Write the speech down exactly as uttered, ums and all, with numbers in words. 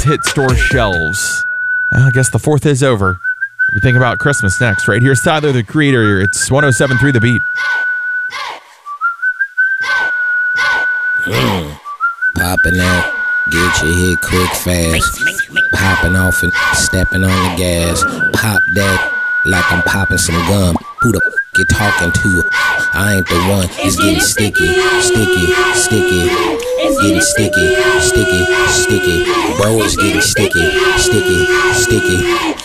hit store shelves. Well, I guess the fourth is over. We think about Christmas next. Right here's Tyler, the Creator. It's one oh seven point three The Beat. Mm. Popping out, get your hit quick fast. Popping off and stepping on the gas. Pop that like I'm popping some gum. Who the f you talking to? I ain't the one. It's getting sticky, sticky, sticky. Getting sticky, sticky, sticky. Bro, it's getting sticky, sticky, sticky.